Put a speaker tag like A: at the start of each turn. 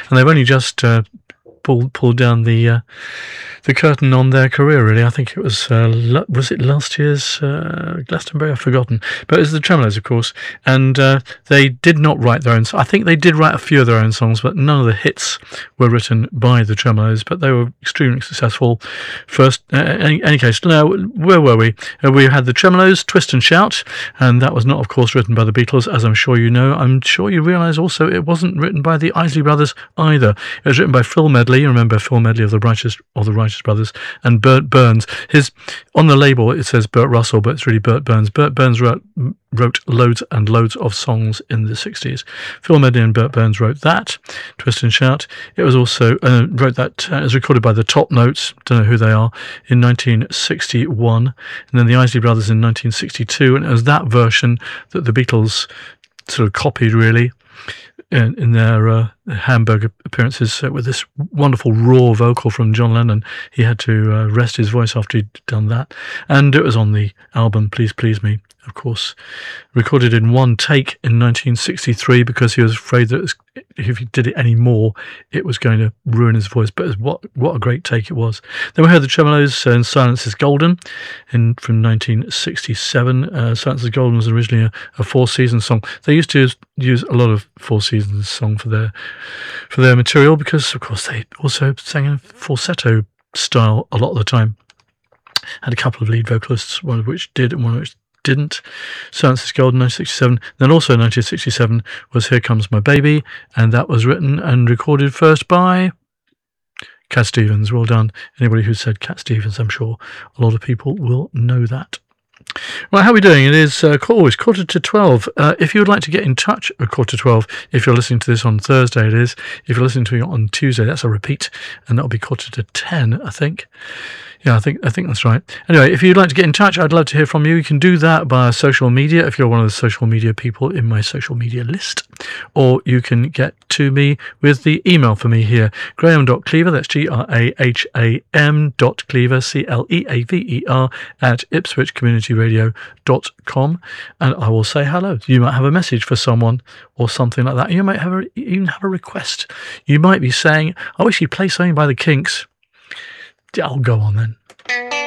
A: and they've only just pulled down the curtain on their career, really. I think it was it last year's Glastonbury? I've forgotten. But it was the Tremeloes, of course, and they did not write their own. I think they did write a few of their own songs, but none of the hits were written by the Tremeloes. But they were extremely successful. First, any case, now where were we? We had the Tremeloes, Twist and Shout, and that was not, of course, written by the Beatles, as I'm sure you know. I'm sure you realise also it wasn't written by the Isley Brothers either. It was written by Phil Medley. You remember Phil Medley of the Righteous Brothers, and Burt Burns. On the label it says Burt Russell, but it's really Burt Burns. Burt Burns wrote loads and loads of songs in the 60s. Phil Medley and Burt Burns wrote that, Twist and Shout. It was also wrote that. It was recorded by the Top Notes, don't know who they are, in 1961, and then the Isley Brothers in 1962, and it was that version that the Beatles sort of copied, really, in their Hamburg appearances, with this wonderful raw vocal from John Lennon. He had to rest his voice after he'd done that, and it was on the album Please Please Me, of course, recorded in one take in 1963 because he was afraid that if he did it any more it was going to ruin his voice. But what a great take it was. Then we heard the Tremeloes in Silence is Golden from 1967. Silence is Golden was originally a Four Seasons song. They used to use a lot of Four Seasons song for their material because, of course, they also sang in falsetto style a lot of the time. Had a couple of lead vocalists, one of which did and one of which didn't. Silence is Golden, 1967. Then also 1967 was Here Comes My Baby, and that was written and recorded first by Cat Stevens. Well done. Anybody who said Cat Stevens, I'm sure a lot of people will know that. Right, how are we doing? It is always 11:45. If you would like to get in touch at 11:45, if you're listening to this on Thursday, it is. If you're listening to it on Tuesday, that's a repeat, and that'll be 10:45, I think. Yeah, I think that's right. Anyway, if you'd like to get in touch, I'd love to hear from you. You can do that via social media if you're one of the social media people in my social media list, or you can get to me with the email for me here, graham.cleaver, that's graham.cleaver, CLEAVER, at ipswichcommunityradio.com, and I will say hello. You might have a message for someone or something like that. You might even have a request. You might be saying, I wish you'd play something by the Kinks. I'll go on then.